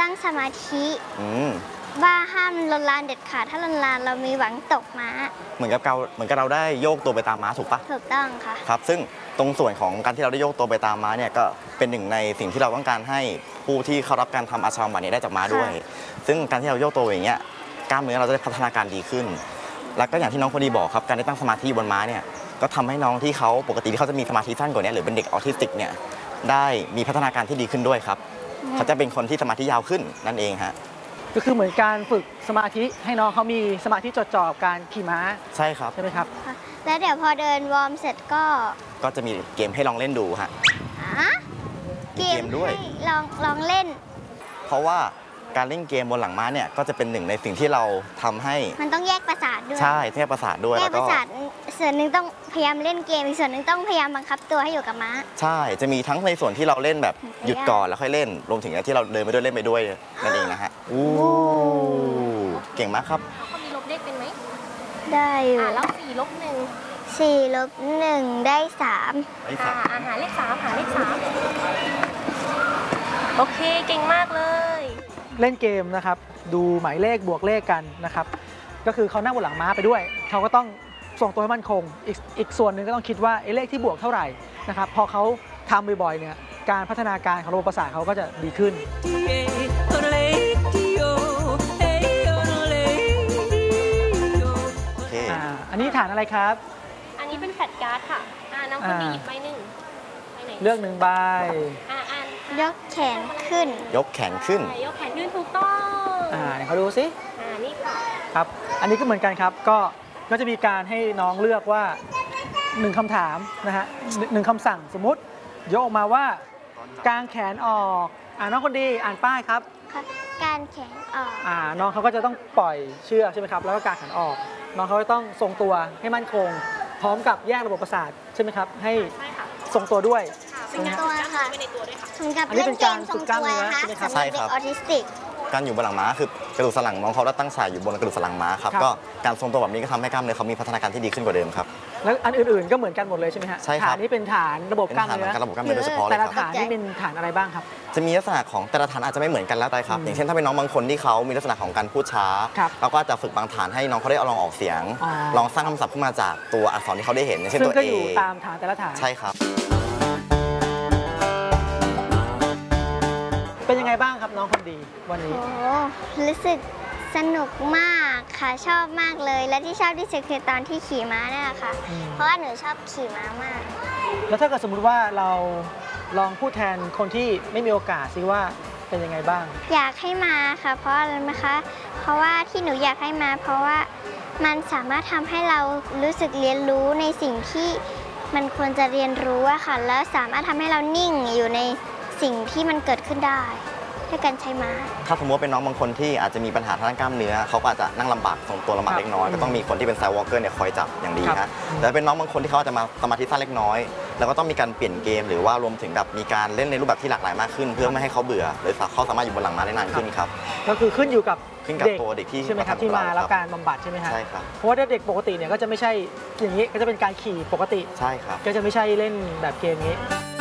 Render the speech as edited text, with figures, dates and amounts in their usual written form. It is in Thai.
งสมาธิว่าห้ามลนลานเด็ดขาดถ้าลนลานเรามีหวังตกม้าเหมือนกับเราได้โยกตัวไปตามม้าถูกปะถูกต้องค่ะครับซึ่งตรงส่วนของการที่เราได้โยกตัวไปตามม้าเนี่ยก็เป็นหนึ่งในสิ่งที่เราต้องการให้ผู้ที่เข้ารับการทำอาชีพบำบัดนี้ได้จากม้าด้วยซึ่งการที่เราโยกตัวอย่างเงี้ยกล้ามเนื้อเราจะได้พัฒนาการดีขึ้นแล้วก็อย่างที่น้องคนดีบอกครับการได้ตั้งสมาธิบนม้าเนี่ยก็ทำให้น้องที่เขาปกติที่เขาจะมีสมาธิสั้นกว่านี้หรือเป็นเด็กออทิสติกเนี่ยได้มีพัฒนาการที่ดีขึ้นด้วยครับเขาจะเป็นคนที่สมาธิยาวขึ้นนั่นเองฮะก็คือเหมือนการฝึกสมาธิให้น้องเขามีสมาธิจดจ่อกับการขี่ม้าใช่ครับใช่ไหมครับแล้วเดี๋ยวพอเดินวอร์มเสร็จก็จะมีเกมให้ลองเล่นดูฮะเกมด้วยลองเล่นเพราะว่าการเล่นเกมบนหลังม้าเนี่ยก็จะเป็นหนึ่งในสิ่งที่เราทำให้มันต้องแยกประสาทด้วยใช่แยกประสาทด้วยแยกประสาทส่วนหนึ่งต้องพยายามเล่นเกมอีกส่วนหนึ่งต้องพยายามบังคับตัวให้อยู่กับม้าใช่จะมีทั้งในส่วนที่เราเล่นแบบหยุดก่อนแล้วค่อยเล่นรวมถึงที่เราเดินไปด้วยเล่นไปด้วยนั่นเองนะฮะเก่งมากครับเขามีลบเลขเป็นไหมได้อยู่แล้ว4 ลบ 1 4 ลบ 1ได้3 หาเลข 3หาเลข 3โอเคเก่งมากเลยเล่นเกมนะครับดูหมายเลขบวกเลขกันนะครับก็คือเขานั่งบนหลังม้าไปด้วยเขาก็ต้องทรงตัวให้มั่นคงอีกส่วนหนึ่งก็ต้องคิดว่าเลขที่บวกเท่าไหร่นะครับพอเขาทำบ่อยๆเนี่ยการพัฒนาการของระบบประสาทเขาก็จะดีขึ้นอันนี้ฐานอะไรครับอันนี้เป็นแฟลชการ์ดค่ะน้องคนนี้หยิบใบหนึ่งเลือก1 ใบยกแขนขึ้นยกแขนขึ้นถูกต้องเดี๋ยวเขาดูสินี่ค่ะครับอันนี้ก็เหมือนกันครับก็จะมีการให้น้องเลือกว่า1คำถามนะฮะ1คำสั่งสมมุติยกออกมาว่ากางแขนออกน้องคนดีอ่านป้ายครับการแขนออกน้องเขาก็จะต้องปล่อยเชือกใช่ไหมครับแล้วก็กางแขนออกน้องเขาจะต้องทรงตัวให้มั่นคงพร้อมกับแยกระบบประสาทใช่ไหมครับให้ทรงตัวด้วยทรงตัวค่ะสำหรับเล่นเกมทรงตัวนะคะสำหรับเด็กออทิสติกการอยู่บนหลังม้าคือกระดูกสันหลังน้องเขาได้ตั้งฉากอยู่บนกระดูกสันหลังม้าครับก็การทรงตัวแบบนี้ก็ทำให้กล้ามเนื้อเขามีพัฒนาการที่ดีขึ้นกว่าเดิมครับแล้วอันอื่นๆก็เหมือนกันหมดเลยใช่ไหมฮะใช่ครับฐานนี้เป็นฐานระบบกล้ามเนื้อโดยเฉพาะเลยแต่ละฐานนี่เป็นฐานอะไรบ้างครับจะมีลักษณะของแต่ละฐานอาจจะไม่เหมือนกันแล้วแต่ครับอย่างเช่นถ้าเป็นน้องบางคนที่เขามีลักษณะของการพูดช้าเราก็จะฝึกบางฐานให้น้องเขาได้ลองออกเสียงลองสร้างคำศัพท์ขึ้นมาจากตัวอักษรที่เขาได้เห็นเช่นตัว A ซึ่งก็อยู่ตามฐานแต่ละฐานใช่ครับเป็นยังไงบ้างครับน้องคนดีวันนี้รู้สึกสนุกมากค่ะชอบมากเลยและที่ชอบที่สุดคือตอนที่ขี่ม้าเนี่ยค่ะเพราะว่าหนูชอบขี่ม้ามากแล้วถ้าเกิดสมมุติว่าเราลองพูดแทนคนที่ไม่มีโอกาสซิว่าเป็นยังไงบ้างอยากให้มาค่ะเพราะอะไรไหมคะเพราะว่าที่หนูอยากให้มาเพราะว่ามันสามารถทำให้เรารู้สึกเรียนรู้ในสิ่งที่มันควรจะเรียนรู้อะค่ะแล้วสามารถทำให้เรานิ่งอยู่ในสิ่งที่มันเกิดขึ้นได้ด้วยการใช้ม้าถ้าสมมติเป็นน้องบางคนที่อาจจะมีปัญหาทางกล้ามเนื้อเขาก็อาจจะนั่งลำบากทรงตัวลำบากเล็กน้อยก็ต้องมีคนที่เป็นไซด์วอล์กเกอร์เนี่ยคอยจับอย่างดีฮะแต่เป็นน้องบางคนที่เขาจะมาสมาธิสั้นเล็กน้อยแล้วก็ต้องมีการเปลี่ยนเกมหรือว่ารวมถึงกับมีการเล่นในรูปแบบที่หลากหลายมากขึ้นเพื่อไม่ให้เขาเบื่อหรือเขาสามารถอยู่บนหลังม้าได้นานขึ้นครับก็คือขึ้นอยู่กับตัวเด็กที่ใช่ไหมครับที่มาแล้วการบำบัดใช่ไหมครับใช่ครับเพราะว่าเด็กปกติเนี่ยก็จะไม่ใช่อย่างนี้ก็จะเป็นการขี่ปกติใช่ครับก็จะไม่ใช่เล่นแบบเกมนี้